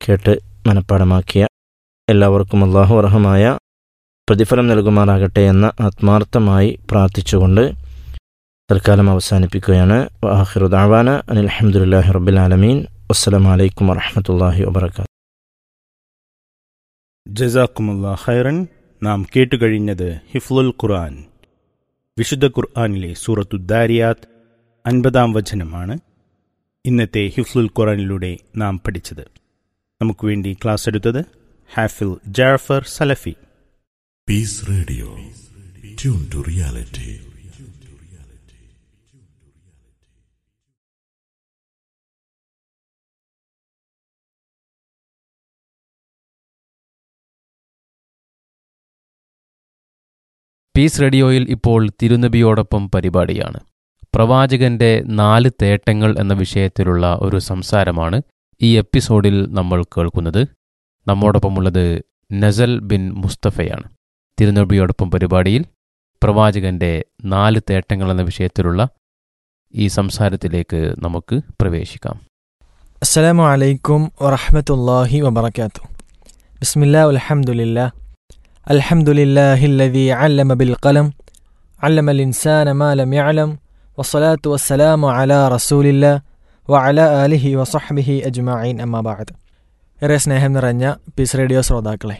കേട്ട് മനഃപ്പാടമാക്കിയ എല്ലാവർക്കും അല്ലാഹു അർഹമായ പ്രതിഫലം നൽകുമാറാകട്ടെ എന്ന് ആത്മാർത്ഥമായി പ്രാർത്ഥിച്ചുകൊണ്ട് തൽക്കാലം അവസാനിപ്പിക്കുകയാണ്. ആഖിറു ദഅവാന അനിൽ ഹംദുലില്ലാഹി റബ്ബിൽ ആലമീൻ. അസ്സലാമു അലൈക്കും വറഹ്മത്തുള്ളാഹി വബറകാതുഹു. ജസാക്കുമുല്ലാഹ് ഖൈറൻ. നാം കേട്ടുകഴിഞ്ഞത് ഹിഫ്ളുൽ ഖുർആൻ, വിശുദ്ധ ഖുർആനിലെ സൂറത്തു ദാരിയാത്ത് 50-ാം വചനമാണ് ഇന്നത്തെ ഹിഫ്ളുൽ ഖുർആനിലൂടെ നാം പഠിച്ചത്. നമുക്ക് വേണ്ടി ക്ലാസ് എടുത്തത് ഹാഫിൽ ജാഫർ സലഫി. Piece radio, tune to reality. Piece റേഡിയോയിൽ ഇപ്പോൾ തിരുനബിയോടൊപ്പം പരിപാടിയാണ്. പ്രവാചകന്റെ 4 തേട്ടങ്ങൾ എന്ന വിഷയത്തിലുള്ള ഒരു സംസാരമാണ് ഈ എപ്പിസോഡിൽ നമ്മൾ കേൾക്കുന്നത്. നമ്മോടൊപ്പമുള്ളത് നസൽ ബിൻ മുസ്തഫയാണ്. തിരുനബിയോടൊപ്പം പരിപാടിയിൽ പ്രവാചകന്റെ 4 തേട്ടങ്ങൾ എന്ന വിഷയത്തിലുള്ള ഈ സംസാരത്തിലേക്ക് നമുക്ക് പ്രവേശിക്കാം. അസ്സലാമു അലൈക്കും വറഹ്മത്തുള്ളാഹി വബറകാതുഹു. ബിസ്മില്ലാഹി വൽഹംദുലില്ലാഹ്. അൽഹംദുലില്ലാഹില്ലദീ അല്ലമ ബിൽ ഖലം അല്ലമൽ ഇൻസാന മാ ലം യഅലം വസ്സലാത്തു വസ്സലാമു അലാ റസൂലില്ലാഹ് വഅലാ ആലിഹി വസഹ്ബിഹി അജ്മഈൻ. അമ്മാ ബഅദ്. ഏറെ സ്നേഹം നിറഞ്ഞ പീസ് റേഡിയോ ശ്രോതാക്കളെ,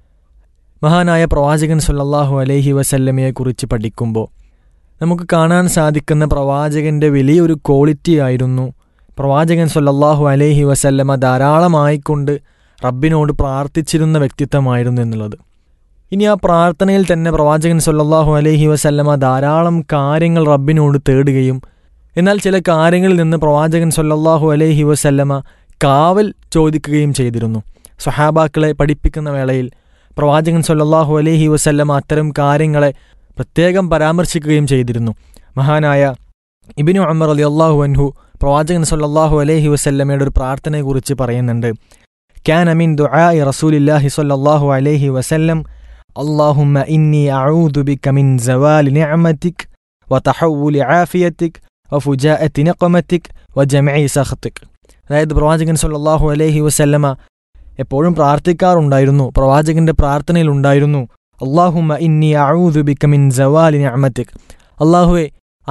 മഹാനായ പ്രവാചകൻ സല്ലല്ലാഹു അലൈഹി വസല്ലമയെക്കുറിച്ച് പഠിക്കുമ്പോൾ നമുക്ക് കാണാൻ സാധിക്കുന്ന പ്രവാചകൻ്റെ വലിയൊരു ക്വാളിറ്റി ആയിരുന്നു പ്രവാചകൻ സല്ലല്ലാഹു അലൈഹി വസല്ലമ ധാരാളമായിക്കൊണ്ട് റബ്ബിനോട് പ്രാർത്ഥിച്ചിരുന്ന വ്യക്തിത്വമായിരുന്നു എന്നുള്ളത്. ഇനി ആ പ്രാർത്ഥനയിൽ തന്നെ പ്രവാചകൻ സല്ലല്ലാഹു അലൈഹി വസല്ലമ ധാരാളം കാര്യങ്ങൾ റബ്ബിനോട് തേടുകയും എന്നാൽ ചില കാര്യങ്ങളിൽ നിന്ന് പ്രവാചകൻ സല്ലല്ലാഹു അലൈഹി വസല്ലമ കാവൽ ചോദിക്കുകയും ചെയ്തിരുന്നു. സ്വഹാബാക്കളെ പഠിപ്പിക്കുന്ന വേളയിൽ പ്രവാചകൻ സല്ലല്ലാഹു അലൈഹി വസല്ലമ അത്തരം കാര്യങ്ങളെ പ്രത്യേകം പരാമർശിക്കുകയും ചെയ്തിരുന്നു. മഹാനായ ഇബ്നു ഉമർ റളിയല്ലാഹു അൻഹു പ്രവാചകൻ സല്ലല്ലാഹു അലൈഹി വസല്ലമയുടെ ഒരു പ്രാർത്ഥനയെക്കുറിച്ച് പറയുന്നുണ്ട്. കാന മിൻ ദുആഇ റസൂലില്ലാഹി സ്വല്ലല്ലാഹു അലൈഹി വസല്ലം അല്ലാഹുമ്മ ഇന്നി അഊദു ബിക മിൻ സവാലി നിഅമതിക് വതഹവ്വുലി ആഫിയതിക് വഫുജാഅതി നിഖമതിക് വജംഇ സഖതിക്. അതായത് പ്രവാചകൻ സല്ലല്ലാഹു അലൈഹി വസല്ലമ എപ്പോഴും പ്രാർത്ഥിക്കാറുണ്ടായിരുന്നു. പ്രവാചകന്റെ പ്രാർത്ഥനയിൽ ഉണ്ടായിരുന്നു, അല്ലാഹുമ്മ ഇന്നി അഊദു ബിക മിൻ സവാലി നിഅമതിക്, അല്ലാഹുവേ